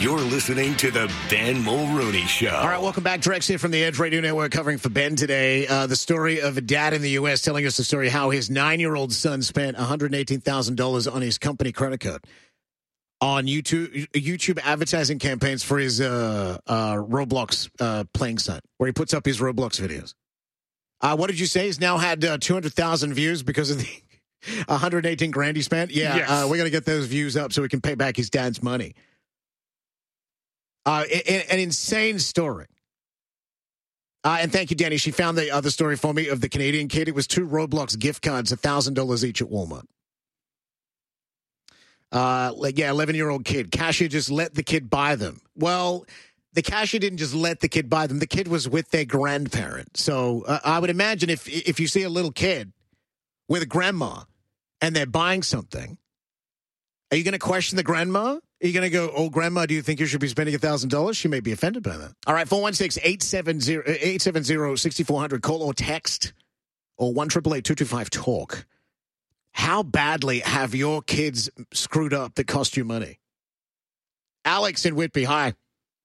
You're listening to the Ben Mulrooney Show. All right, welcome back. Drex here from the Edge Radio Network covering for Ben today. The story of a dad in the U.S. telling us the story how his 9-year-old son spent $118,000 on his company credit card on YouTube advertising campaigns for his Roblox playing site, where he puts up his Roblox videos. What did you say? He's now had 200,000 views because of the 118 grand he spent? Yeah, yes. We're going to get those views up so we can pay back his dad's money. An insane story. And thank you, Danny. She found the other story for me of the Canadian kid. It was 2 Roblox gift cards, $1,000 each at Walmart. 11-year-old kid. Cashier just let the kid buy them. Well, the cashier didn't just let the kid buy them. The kid was with their grandparent. So I would imagine if you see a little kid with a grandma and they're buying something, are you going to question the grandma? Are you going to go, oh, Grandma, do you think you should be spending $1,000? She may be offended by that. All right, 416-870-6400. Call or text or 1-888-225-TALK. How badly have your kids screwed up that cost you money? Alex in Whitby, hi.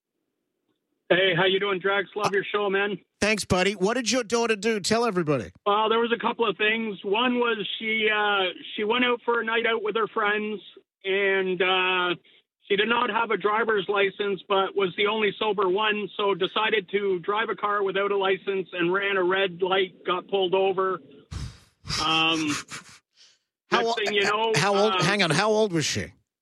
Hey, how you doing, Drax? Love your show, man. Thanks, buddy. What did your daughter do? Tell everybody. There was a couple of things. One was she went out for a night out with her friends, and she did not have a driver's license, but was the only sober one, so decided to drive a car without a license and ran a red light, got pulled over. How old? Hang on. How old was she?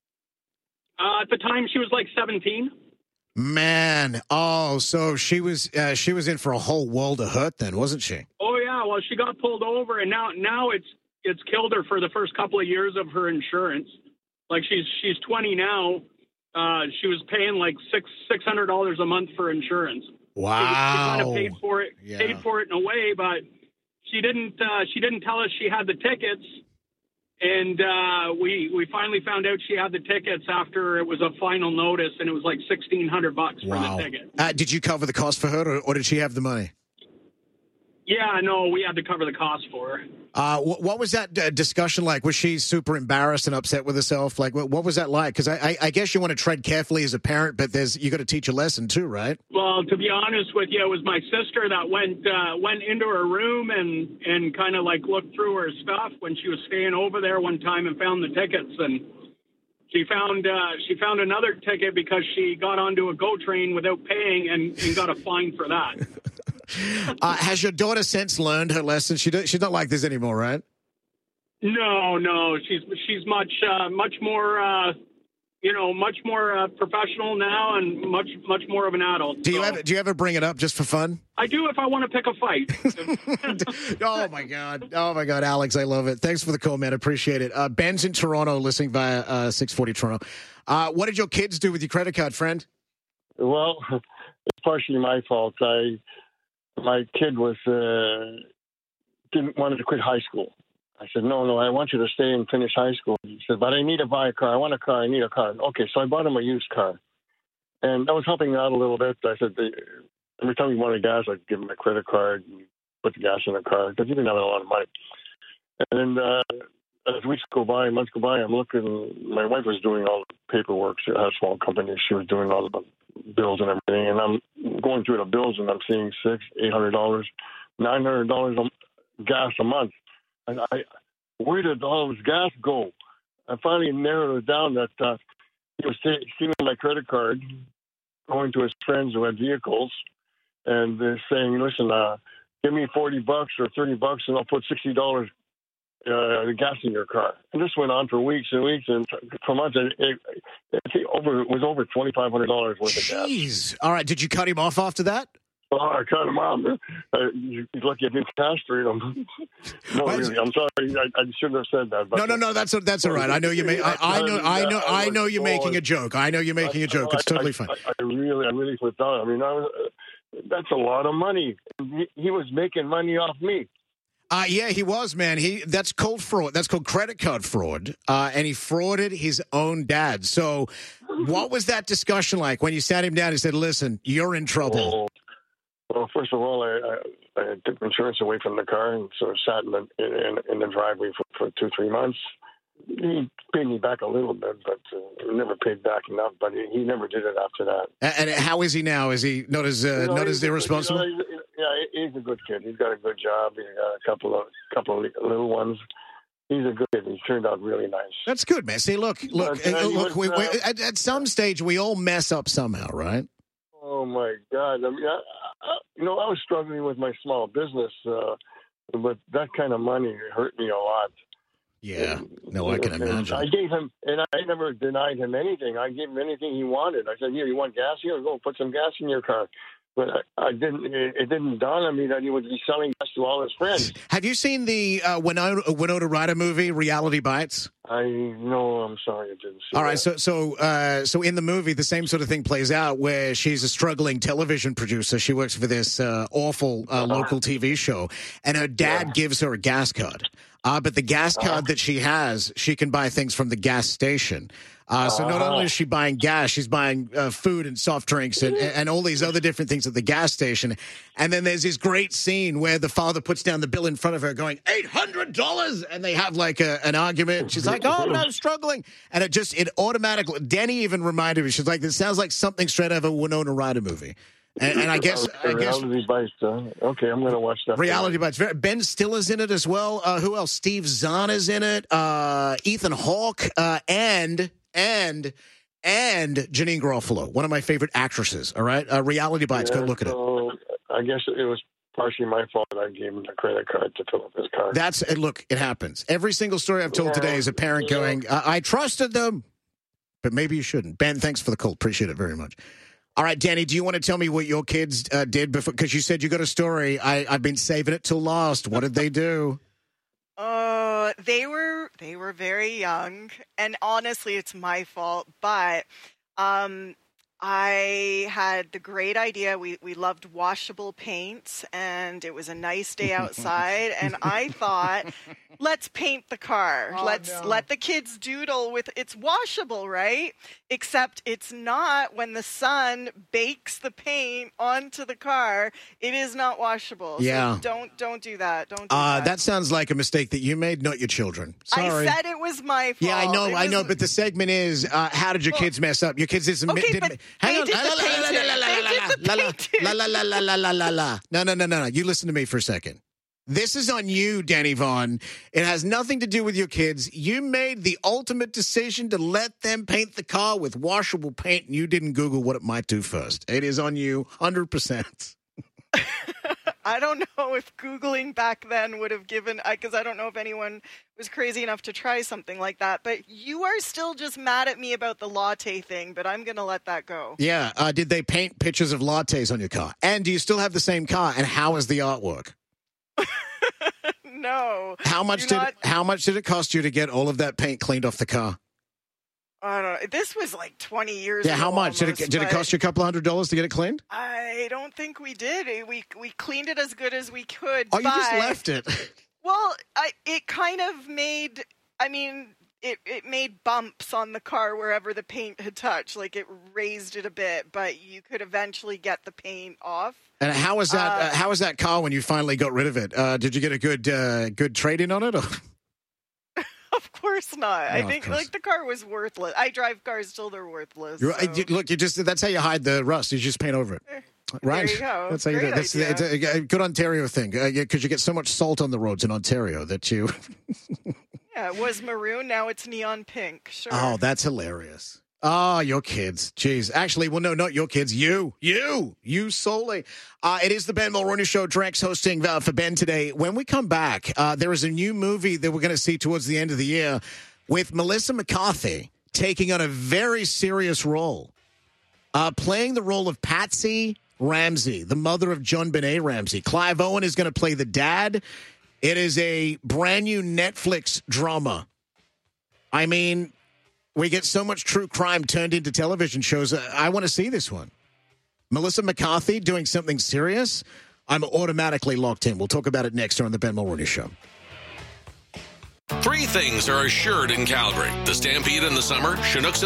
At the time, she was like 17. Man, so she was in for a whole world of hurt then, wasn't she? Oh yeah, well she got pulled over, and now it's killed her for the first couple of years of her insurance. Like she's 20 now. She was paying like $600 a month for insurance. Wow. She kind of paid for it in a way, but she didn't tell us she had the tickets. And we finally found out she had the tickets after it was a final notice, and it was like $1,600 for the ticket. Did you cover the cost for her, or did she have the money? Yeah, no, we had to cover the cost for her. What was that discussion like? Was she super embarrassed and upset with herself? Like, what was that like? Because I guess you want to tread carefully as a parent, but you got to teach a lesson too, right? Well, to be honest with you, it was my sister that went into her room and kind of like looked through her stuff when she was staying over there one time and found the tickets, and she found another ticket because she got onto a GO train without paying and got a fine for that. Has your daughter since learned her lesson? She's not like this anymore, right? No. She's much more professional now and much more of an adult. Do you ever bring it up just for fun? I do if I want to pick a fight. Oh my God, Alex, I love it. Thanks for the call, man. Appreciate it. Ben's in Toronto, listening via 640 Toronto. What did your kids do with your credit card, friend? Well, it's partially my fault. My kid wanted to quit high school. I said, no, I want you to stay and finish high school. He said, but I need to buy a car. I want a car. I need a car. Okay, so I bought him a used car. And I was helping out a little bit. I said, every time he wanted gas, I'd give him a credit card and put the gas in the car because he didn't have a lot of money. And as weeks go by, months go by, I'm looking. My wife was doing all the paperwork. She had a small company. She was doing all the bills and everything. And I'm going through the bills, and I'm seeing $800, $900 gas a month. And where did all this gas go? I finally narrowed it down that he was stealing my credit card, going to his friends who had vehicles, and they're saying, listen, give me $40 or $30 and I'll put $60 gas in your car. And this went on for weeks and weeks, and for months. It was over $2,500 worth of gas. Jeez. All right. Did you cut him off after that? Oh, I cut him off. He's lucky I didn't castrate him. No, really, I'm sorry. I shouldn't have said that. But No. That's all right. I know you make. I know you're making a joke. I know you're making a joke. It's totally fine. I really flipped out. I mean, that's a lot of money. He was making money off me. Yeah, he was, man. That's called fraud. That's called credit card fraud. And he frauded his own dad. So, what was that discussion like when you sat him down and said, "Listen, you're in trouble"? Well, first of all, I took insurance away from the car and sort of sat in the driveway for 2-3 months. He paid me back a little bit, but he never paid back enough. But he never did it after that. And how is he now? Is he not as irresponsible? He's a good kid. He's got a good job. He's got a couple of little ones. He's a good kid. He turned out really nice. That's good, man. See, look. At some stage, we all mess up somehow, right? Oh my God! I mean, I was struggling with my small business, but that kind of money hurt me a lot. Yeah, no, I can imagine. I gave him, and I never denied him anything. I gave him anything he wanted. I said, "Here, you want gas? Here, go put some gas in your car." But I didn't. It didn't dawn on me that he would be selling gas to all his friends. Have you seen the Winona Ryder movie, Reality Bites? No, I'm sorry, I didn't see. All right, that. so in the movie, the same sort of thing plays out where she's a struggling television producer. She works for this awful local TV show, and her dad gives her a gas card. But the gas card that she has, she can buy things from the gas station. So not only is she buying gas, she's buying food and soft drinks and all these other different things at the gas station. And then there's this great scene where the father puts down the bill in front of her going, $800. And they have like an argument. She's like, oh, I'm struggling. And it automatically, Danny even reminded me, she's like, this sounds like something straight out of a Winona Ryder movie. And I guess Reality Bites. Okay, I'm going to watch that. Reality Bites. Ben Stiller's in it as well. Who else? Steve Zahn is in it. Ethan Hawke and Janine Garofalo, one of my favorite actresses. All right, Reality Bites. Go look at it. I guess it was partially my fault. I gave him the credit card to fill up his car. Look, it happens. Every single story I've told today is a parent going, "I trusted them, but maybe you shouldn't." Ben, thanks for the call. Appreciate it very much. All right, Danny, do you want to tell me what your kids did before? Because you said you got a story. I've been saving it till last. What did they do? They were very young, and honestly, it's my fault. But I had the great idea. We loved washable paints, and it was a nice day outside, and I thought, let's paint the car. Let the kids doodle with it's washable, right? Except it's not. When the sun bakes the paint onto the car, it is not washable. Yeah. So don't do that. Don't do that. That sounds like a mistake that you made, not your children. Sorry. I said it was my fault. Yeah, I know. But the segment is, how did your kids mess up? Your kids didn't. Hang on. No. You listen to me for a second. This is on you, Danny Vaughn. It has nothing to do with your kids. You made the ultimate decision to let them paint the car with washable paint, and you didn't Google what it might do first. It is on you, 100%. I don't know if Googling back then would have given, because I don't know if anyone was crazy enough to try something like that. But you are still just mad at me about the latte thing, but I'm going to let that go. Yeah. Did they paint pictures of lattes on your car? And do you still have the same car? And how is the artwork? No. How much did it cost you to get all of that paint cleaned off the car? I don't know. This was like 20 years ago. Yeah, how much? Did it cost you a couple $100 to get it cleaned? I don't think we did. We cleaned it as good as we could. Oh, you just left it. Well, it kind of made, it made bumps on the car wherever the paint had touched. Like, it raised it a bit, but you could eventually get the paint off. And how was that? How was that car when you finally got rid of it? Did you get a good trade-in on it? Or? Of course not. I think the car was worthless. I drive cars till they're worthless. So. Look, that's how you hide the rust. You just paint over it. Right. There you go. That's how you do it. It's a good Ontario thing because you get so much salt on the roads in Ontario that you. Yeah, it was maroon. Now it's neon pink. Sure. Oh, that's hilarious. Oh, your kids. Jeez. Actually, well, no, not your kids. You solely. It is the Ben Mulroney Show. Drex hosting for Ben today. When we come back, there is a new movie that we're going to see towards the end of the year with Melissa McCarthy taking on a very serious role, playing the role of Patsy Ramsey, the mother of John Benet Ramsey. Clive Owen is going to play the dad. It is a brand new Netflix drama. I mean, we get so much true crime turned into television shows. I want to see this one. Melissa McCarthy doing something serious. I'm automatically locked in. We'll talk about it next on the Ben Mulroney Show. 3 things are assured in Calgary: the Stampede in the summer, Chinooks